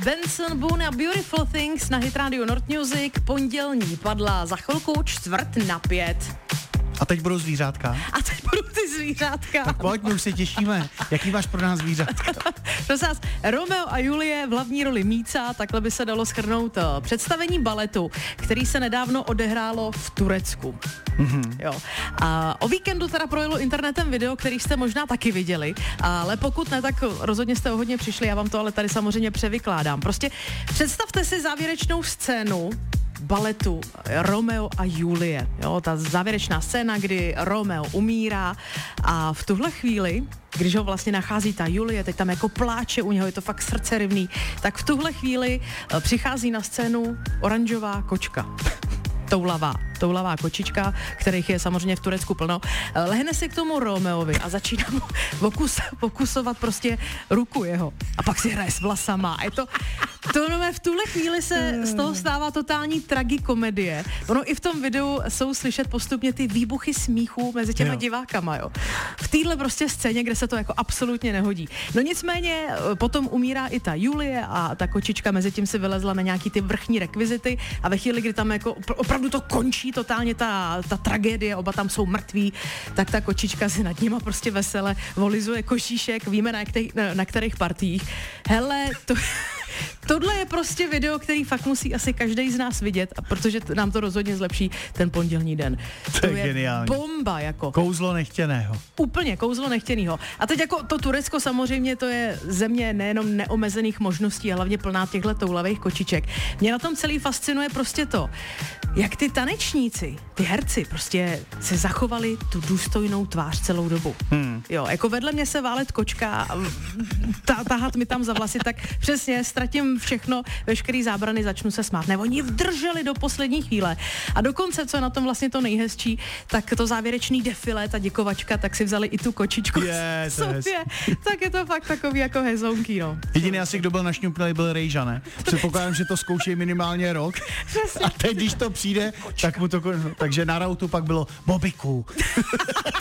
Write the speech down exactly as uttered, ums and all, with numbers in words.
Benson Boone a Beautiful Things na Hit Radio North Music. Pondělní padla za chvilku čtvrt na pět. A teď budou zvířátka. A teď budou ty zvířátka. Tak pojď, my už se těšíme. Jaký máš pro nás zvířátka? Prosím vás, Romeo a Julie v hlavní roli Míca, takhle by se dalo shrnout představení baletu, který se nedávno odehrálo v Turecku. Mm-hmm. Jo. A o víkendu teda projelo internetem video, který jste možná taky viděli, ale pokud ne, tak rozhodně jste o hodně přišli, já vám to ale tady samozřejmě převykládám. Prostě představte si závěrečnou scénu baletu Romeo a Julie. Jo, ta závěrečná scéna, kdy Romeo umírá a v tuhle chvíli, když ho vlastně nachází ta Julie, teď tam jako pláče u něho, je to fakt srdcerivný, tak v tuhle chvíli přichází na scénu oranžová kočka. Toulavá, toulavá kočička, kterých je samozřejmě v Turecku plno. Lehne si k tomu Romeovi a začíná mu pokus, pokusovat prostě ruku jeho. A pak si hraje s vlasama. A je to, to no, v tuhle chvíli se z toho stává totální tragikomedie. Ono i v tom videu jsou slyšet postupně ty výbuchy smíchu mezi těma jo. divákama, jo. V téhle prostě scéně, kde se to jako absolutně nehodí. No nicméně potom umírá i ta Julie a ta kočička mezi tím si vylezla na nějaký ty vrchní rekvizity a ve chvíli, kdy tam jako opravdu to končí totálně ta, ta tragédie, oba tam jsou mrtví, tak ta kočička si nad nima prostě vesele volizuje košíšek, víme na, kterých, na, na kterých partiích. Hele, to... Tohle je prostě video, který fakt musí asi každý z nás vidět, a protože t- nám to rozhodně zlepší ten pondělní den. To, to je, je geniální. Bomba jako. Kouzlo nechtěného. Úplně kouzlo nechtěného. A teď jako to Turecko samozřejmě, to je země nejenom neomezených možností, ale hlavně plná těchto toulavých kočiček. Mě na tom celý fascinuje prostě to, jak ty tanečníci, ty herci prostě se zachovali tu důstojnou tvář celou dobu. Hmm. Jo, jako vedle mě se válet kočka, ta, tahat mi tam za vlasy, tak přesně ztratím všechno, veškerý zábrany, začnu se smát. Ne, oni vdrželi do poslední chvíle. A dokonce, co je na tom vlastně to nejhezčí, tak to závěrečný defilé, ta děkovačka, tak si vzali i tu kočičku je, sobě. Tak je to fakt takový jako hezonky, no. Jediný asi, kdo byl našňuplý, byl Rejža, ne? Předpokládám, že to zkoušejí minimálně rok. A teď, když to přijde, tak mu to... Takže na rautu pak bylo Bobiku.